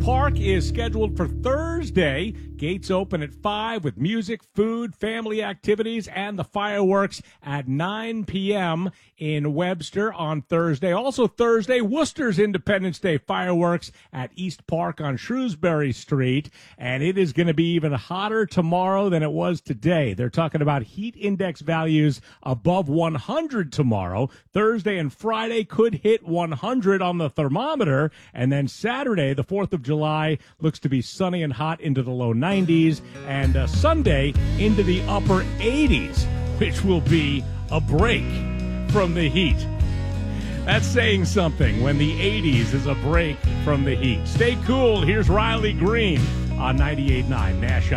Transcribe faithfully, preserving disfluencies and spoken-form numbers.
Park is scheduled for Thursday. Gates open at five with music, food, family activities, and the fireworks at nine p.m. in Webster on Thursday. Also Thursday, Worcester's Independence Day fireworks at East Park on Shrewsbury Street. And it is going to be even hotter tomorrow than it was today. They're talking about heat index values above one hundred tomorrow. Thursday and Friday could hit one hundred on the thermometer. And then Saturday, the fourth of July, looks to be sunny and hot into the low nineties. And uh, Sunday into the upper eighties, which will be a break from the heat. That's saying something when the eighties is a break from the heat. Stay cool. Here's Riley Green on ninety-eight point nine Nash.